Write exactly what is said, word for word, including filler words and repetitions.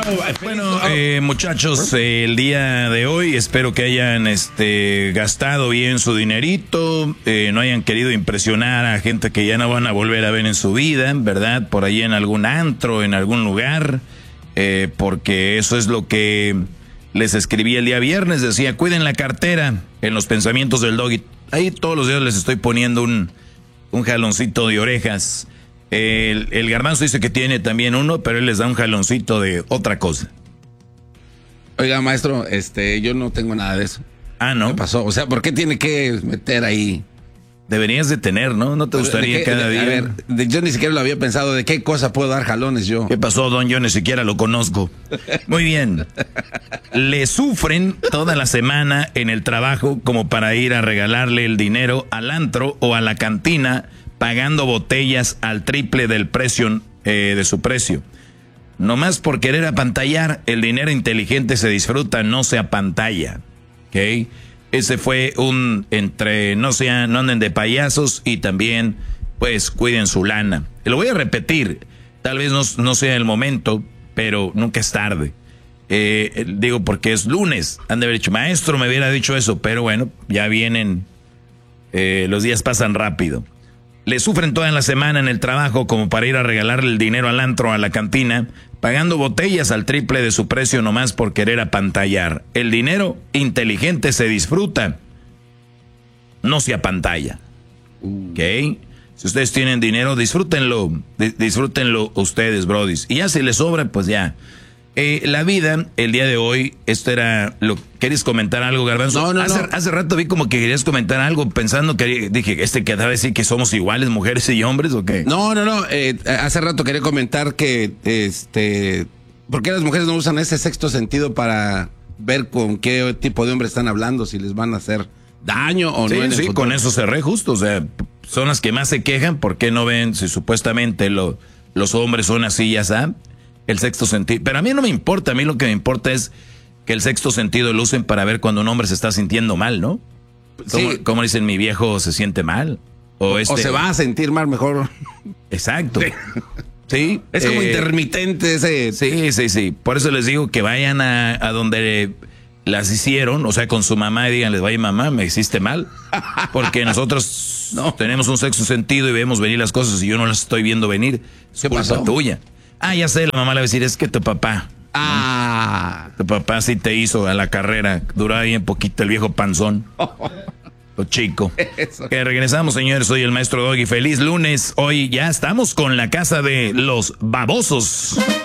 Bueno, eh, muchachos, eh, el día de hoy espero que hayan este, gastado bien su dinerito, eh, no hayan querido impresionar a gente que ya no van a volver a ver en su vida, ¿verdad? Por ahí en algún antro, en algún lugar, eh, porque eso es lo que les escribí el día viernes. Decía, cuiden la cartera en los pensamientos del Doggy. Ahí todos los días les estoy poniendo un, un jaloncito de orejas. El, el Garbanzo dice que tiene también uno, pero él les da un jaloncito de otra cosa. Oiga, maestro, este, yo no tengo nada de eso. Ah, ¿no? ¿Qué pasó? O sea, ¿por qué tiene que meter ahí? Deberías de tener, ¿no? ¿No te gustaría ¿De qué, cada de, día? A ver, de, yo ni siquiera lo había pensado. ¿De qué cosa puedo dar jalones yo? ¿Qué pasó, don? Yo ni siquiera lo conozco. Muy bien. Le sufren toda la semana en el trabajo como para ir a regalarle el dinero al antro o a la cantina, pagando botellas al triple del precio, eh, de su precio. Nomás por querer apantallar, el dinero inteligente se disfruta, no se apantalla. ¿Ok? Ese fue un entre no sean, no anden de payasos y también, pues, cuiden su lana. Lo voy a repetir, tal vez no, no sea el momento, pero nunca es tarde. Eh, digo, porque es lunes, han de haber dicho, maestro, me hubiera dicho eso, pero bueno, ya vienen, eh, los días pasan rápido. Le sufren toda la semana en el trabajo como para ir a regalarle el dinero al antro, a la cantina, pagando botellas al triple de su precio nomás por querer apantallar. El dinero inteligente se disfruta, no se apantalla. ¿Ok? Si ustedes tienen dinero, disfrútenlo, disfrútenlo ustedes, brodis. Y ya si les sobra, pues ya. Eh, la vida, el día de hoy, esto era lo. ¿Quieres comentar algo, Garbanzo? No, no, hace, no. Hace rato vi como que querías comentar algo, pensando que dije, este que debe decir que somos iguales, mujeres y hombres, ¿o qué? No, no, no. Eh, hace rato quería comentar que, este, ¿por qué las mujeres no usan ese sexto sentido para ver con qué tipo de hombre están hablando, si les van a hacer daño o sí, no? En sí, con eso cerré justo, o sea, son las que más se quejan, ¿por qué no ven si supuestamente lo, los hombres son así, ya saben? El sexto sentido. Pero a mí no me importa, a mí lo que me importa es que el sexto sentido lo usen para ver cuando un hombre se está sintiendo mal, ¿no? Como, Sí. como dicen, mi viejo se siente mal. O, este, O se va a sentir mal mejor. Exacto. Sí. Es como eh, intermitente ese. Sí, sí, sí. Por eso les digo que vayan a, a donde las hicieron, o sea, con su mamá y díganles, vaya mamá, me hiciste mal. Porque nosotros no. tenemos un sexto sentido y vemos venir las cosas y yo no las estoy viendo venir. Es ¿Qué culpa pasó? tuya. Ah, ya sé, la mamá le va a decir, es que tu papá. Ah. Tu papá sí te hizo a la carrera. Duraba bien poquito el viejo panzón. Lo chico. Eso. Que regresamos, señores. Soy el maestro Doggy. Feliz lunes. Hoy ya estamos con la casa de los babosos.